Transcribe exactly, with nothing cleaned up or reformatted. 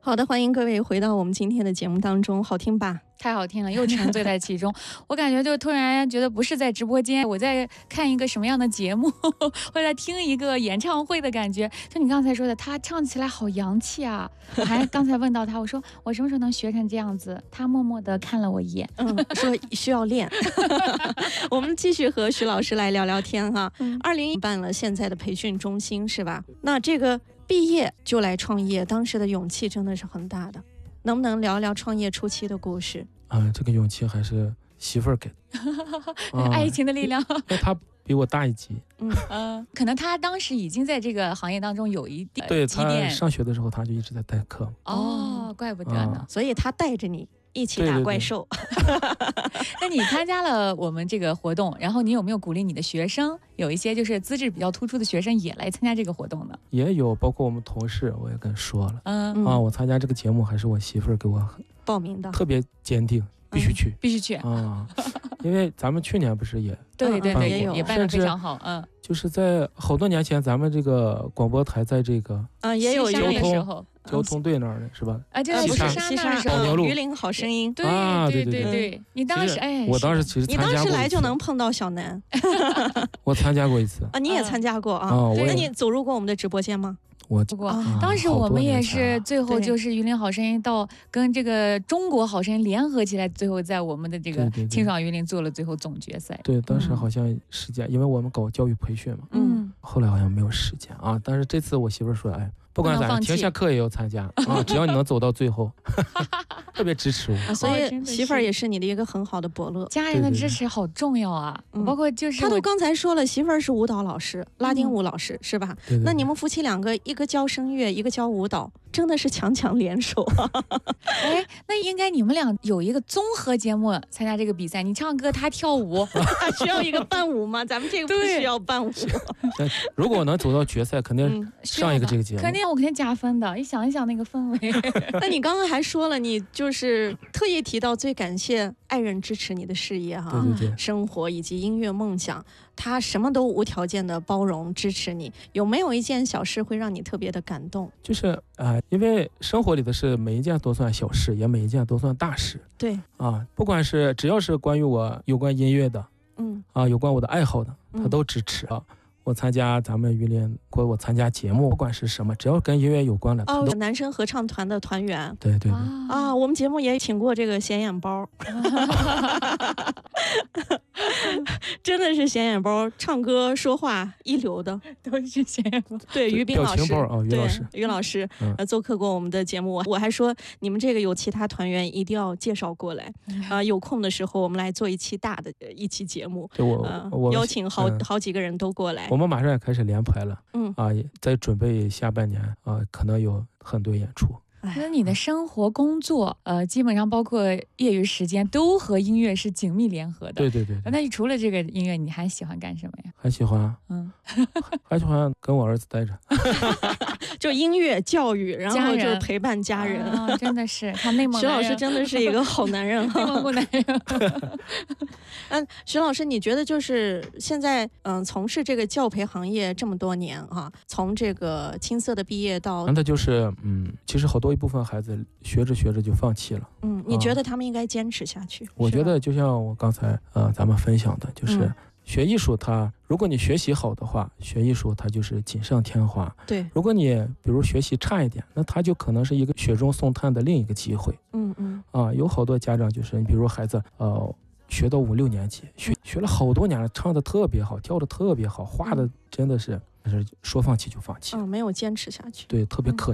好的，欢迎各位回到我们今天的节目当中，好听吧？ 太好听了，又沉醉在其中。我感觉就突然觉得不是在直播间，我在看一个什么样的节目，或者在听一个演唱会的感觉。就你刚才说的，他唱起来好洋气啊！我还刚才问到他，我说我什么时候能学成这样子？他默默地看了我一眼， 嗯，说需要练。我们继续和徐老师来聊聊天哈。二零办了现在的培训中心是吧？那这个毕业就来创业，当时的勇气真的是很大的。能不能聊聊创业初期的故事啊？这个勇气还是媳妇儿给的， 啊、爱情的力量。 那他比我大一级， 嗯呃，可能他当时已经在这个行业当中有一定对积淀。 他上学的时候他就一直在代课。 哦，怪不得呢、 啊， 所以他带着你一起打怪兽。 对对对那你参加了我们这个活动，然后你有没有鼓励你的学生，有一些就是资质比较突出的学生也来参加这个活动呢？ 也有，包括我们同事，我也跟说了。 嗯啊，我参加这个节目还是我媳妇儿给我报名的， 特别坚定，必须去， 嗯、必须去啊！因为咱们去年不是也对对对也有也办得非常好，嗯， 就是在好多年前，咱们这个广播台在这个啊也有交通交通队那儿的是吧？ 啊，就是西西山那儿榆林好声音。 对啊， 对对对对，你当时哎， 我当时其实你当时来就能碰到小南， 我参加过一次啊，你也参加过啊？那你走入过我们的直播间吗？ 我过、啊，当时我们也是最后就是榆林好声音到跟这个中国好声音联合起来，最后在我们的这个清爽榆林做了最后总决赛。 对，当时好像时间，因为我们搞教育培训嘛， 嗯， 后来好像没有时间啊。但是这次我媳妇说，哎，不管咋，停下课也要参加啊，只要你能走到最后，特别支持我。 啊、所以媳妇儿也是你的一个很好的伯乐。 家人的支持好重要啊， 对对对， 包括就是他都刚才说了，媳妇儿是舞蹈老师，拉丁舞老师、嗯、是吧？ 对对对， 那你们夫妻两个，一个教声乐，一个教舞蹈，真的是强强联手啊！ 哎，那应该你们俩有一个综合节目参加这个比赛，你唱歌，他跳舞， 需要一个伴舞吗？咱们这个不需要伴舞。 如果我能走到决赛，肯定上一个这个节目， 肯定我肯定加分的。一想一想那个氛围。 那你刚刚还说了，你就是特意提到最感谢爱人支持你的事业哈， 对对对， 生活以及音乐梦想，他什么都无条件的包容支持你。有没有一件小事会让你特别的感动？ 就是啊、呃，因为生活里的事，每一件都算小事，也每一件都算大事。 对啊，不管是只要是关于我有关音乐的， 嗯啊，有关我的爱好的，他都支持啊。嗯，我参加咱们榆林，或我参加节目，不管是什么，只要跟音乐有关的， 哦，男生合唱团的团员， 对对对啊，我们节目也请过这个显眼包，真的是显眼包，唱歌说话一流的， 都是显眼包。 对，于斌老师， 表情包啊，于老师， 于老师，呃，做客过我们的节目，我还说你们这个有其他团员一定要介绍过来，啊、呃，有空的时候我们来做一期大的一期节目， 对我、 呃、 我邀请好、嗯、好几个人都过来。 我们马上也开始连排了， 嗯啊，在准备下半年啊，可能有很多演出。 那你的生活、工作，呃，基本上包括业余时间，都和音乐是紧密联合的。 对对 对, 对。 那你除了这个音乐，你还喜欢干什么呀？ 还喜欢， 嗯， 还喜欢跟我儿子待着。 就音乐、教育，然后就是陪伴家人。 哦、真的是，他内蒙徐老师真的是一个好男人， 内蒙古男人。 嗯，徐老师，你觉得就是现在，嗯，从事这个教培行业这么多年哈、啊，从这个青涩的毕业到， 那就是，嗯，其实好多一部分孩子学着学着就放弃了。 嗯，你觉得他们应该坚持下去？ 我觉得就像我刚才呃咱们分享的，就是。嗯，学艺术它，如果你学习好的话，学艺术它就是锦上添花。 对， 如果你比如学习差一点，那它就可能是一个雪中送炭的另一个机会。 嗯嗯。 啊，有好多家长就是，你比如孩子呃学到五六年级，学学了好多年了，唱的特别好，跳的特别好，画的真的是，但是说放弃就放弃。 嗯，没有坚持下去。 对，特别可惜。